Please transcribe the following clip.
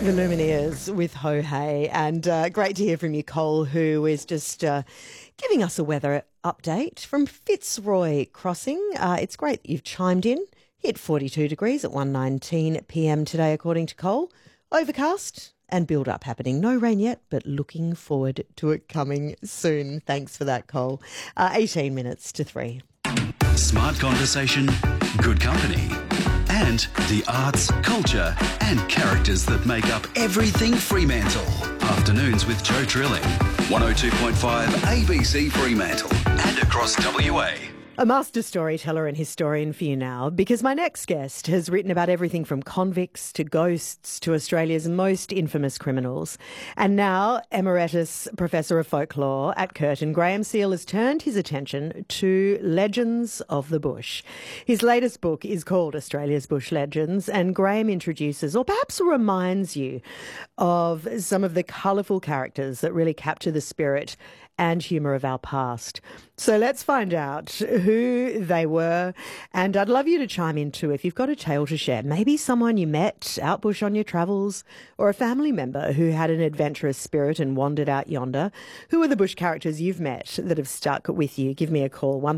The Lumineers with Ho Hey, and great to hear from you, Cole, who is just giving us a weather update from Fitzroy Crossing. It's great you've chimed in. Hit 42 degrees at 1:19 p.m. today, according to Cole. Overcast and build-up happening. No rain yet, but looking forward to it coming soon. Thanks for that, Cole. 18 minutes to 3. Smart conversation, good company, and the arts, culture and characters that make up everything Fremantle. Afternoons with Joe Trilling. 102.5 ABC Fremantle and across WA. A master storyteller and historian for you now, because my next guest has written about everything from convicts to ghosts to Australia's most infamous criminals. And now, Emeritus Professor of Folklore at Curtin, Graham Seal has turned his attention to legends of the bush. His latest book is called Australia's Bush Legends, and Graham introduces, or perhaps reminds you, of some of the colourful characters that really capture the spirit and humour of our past. So let's find out who they were, and I'd love you to chime in too if you've got a tale to share. Maybe someone you met out bush on your travels, or a family member who had an adventurous spirit and wandered out yonder. Who are the bush characters you've met that have stuck with you? Give me a call,